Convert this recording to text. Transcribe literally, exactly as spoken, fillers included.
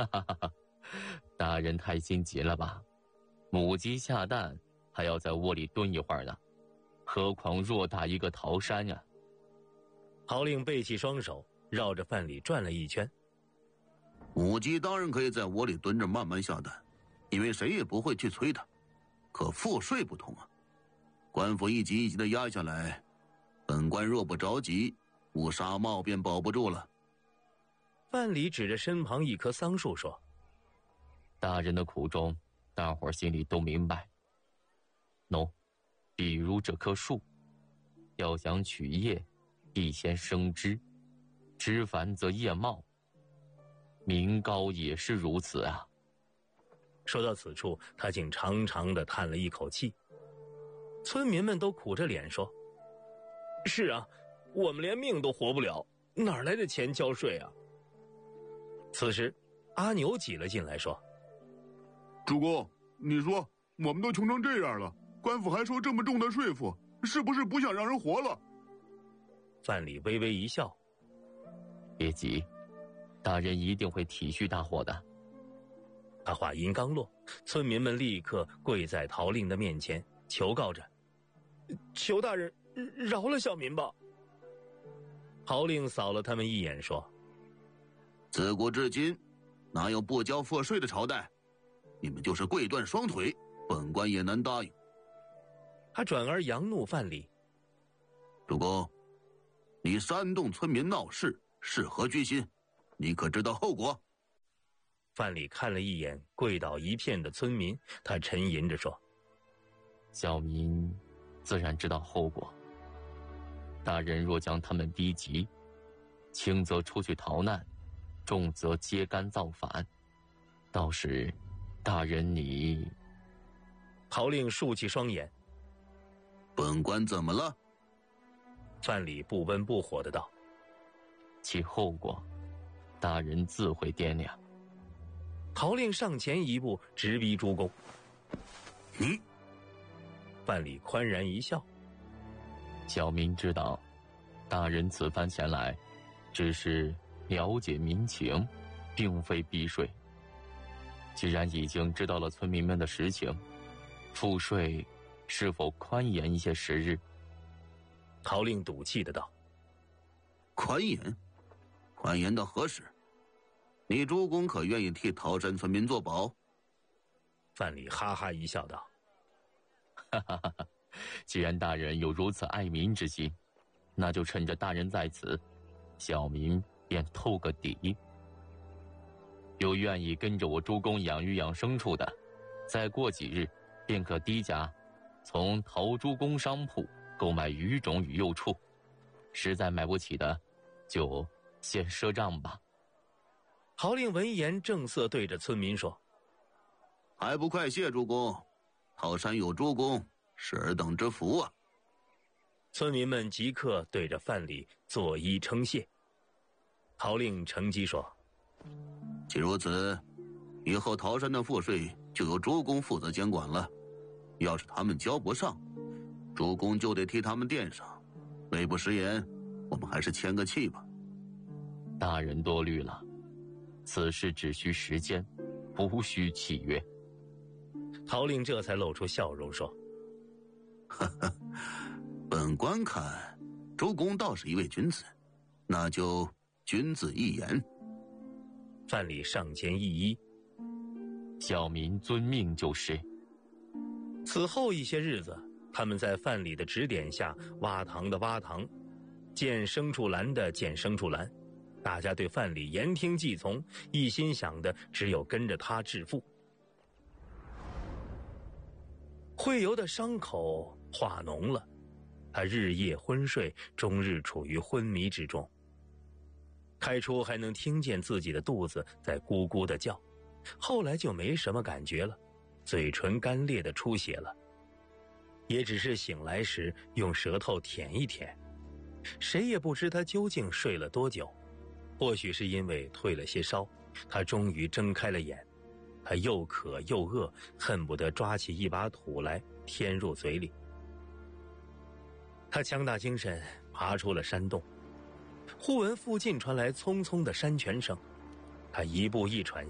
哈哈哈哈，大人太心急了吧？母鸡下蛋还要在窝里蹲一会儿呢，何况偌大一个桃山呀！ 陶令背起双手，绕着范蠡转了一圈。 母鸡当然可以在窝里蹲着慢慢下蛋，因为谁也不会去催它。可赋税不同啊，官府一级一级的压下来，本官若不着急，乌纱帽便保不住了。 范蠡指着身旁一棵桑树说： 大人的苦衷，大伙儿心里都明白。喏，比如这棵树，要想取叶，必先生枝，枝繁则叶茂。民膏也是如此啊。 说到此处，他竟长长的叹了一口气。村民们都苦着脸说：是啊，我们连命都活不了，哪来的钱交税啊？此时阿牛挤了进来说： 主公，你说我们都穷成这样了，官府还收这么重的税赋，是不是不想让人活了？ 范蠡微微一笑： 别急，大人一定会体恤大伙的。 他话音刚落，村民们立刻跪在陶令的面前，求告着：求大人饶了小民吧。陶令扫了他们一眼说： 自古至今，哪有不交赋税的朝代？你们就是跪断双腿，本官也难答应。 他转而扬怒范蠡： 主公，你煽动村民闹事，是何居心？你可知道后果？ 范蠡看了一眼跪倒一片的村民，他沉吟着说： 小民自然知道后果。大人若将他们逼急，轻则出去逃难，重则揭竿造反，到时大人你…… 陶令竖起双眼： 本官怎么了？ 范蠡不温不火的道： 其后果，大人自会掂量。 陶令上前一步，直逼诸公。 你…… 范蠡宽然一笑： 小民知道，大人此番前来，只是了解民情，并非避税。既然已经知道了村民们的实情，赋税是否宽严一些时日？ 陶令赌气的道： 宽严？宽严到何时？你诸公可愿意替桃山村民作保？ 范蠡哈哈一笑道： 哈哈哈哈，既然大人有如此爱民之心，那就趁着大人在此，小民便透个底。有愿意跟着我诸公养鱼养牲畜的，再过几日便可低价从陶诸公商铺购买鱼种与幼畜，实在买不起的，就先赊账吧。 陶令闻言正色对着村民说： 还不快谢诸公，桃山有诸公，是尔等之福啊。 村民们即刻对着范蠡作揖称谢。陶令乘机说： 既如此，以后桃山的赋税就由诸公负责监管了，要是他们交不上，诸公就得替他们垫上。微不食言，我们还是签个契吧。 大人多虑了，此事只需时间，不需契约。 陶令这才露出笑容说： 呵呵，本官看诸公倒是一位君子，那就君子一言。 范蠡上前一揖： 小民遵命就是。 此后一些日子，他们在范蠡的指点下挖塘的挖塘，建牲畜栏的建牲畜栏，大家对范蠡言听计从，一心想的只有跟着他致富。惠游的伤口化脓了，他日夜昏睡，终日处于昏迷之中。开初还能听见自己的肚子在咕咕的叫，后来就没什么感觉了，嘴唇干裂的出血了，也只是醒来时用舌头舔一舔。谁也不知他究竟睡了多久，或许是因为退了些烧，他终于睁开了眼。他又渴又饿，恨不得抓起一把土来填入嘴里。他强打精神爬出了山洞，忽闻附近传来匆匆的山泉声，他一步一喘